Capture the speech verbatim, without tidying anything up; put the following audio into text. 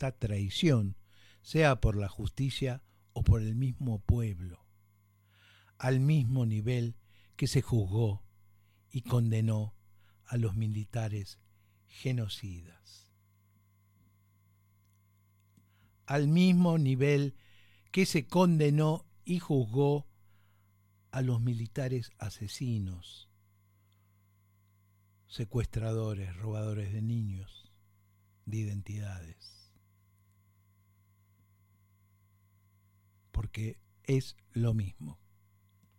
esta traición, sea por la justicia o por el mismo pueblo, al mismo nivel que se juzgó y condenó a los militares genocidas, al mismo nivel que se condenó y juzgó a los militares asesinos, secuestradores, robadores de niños, de identidades. Porque es lo mismo.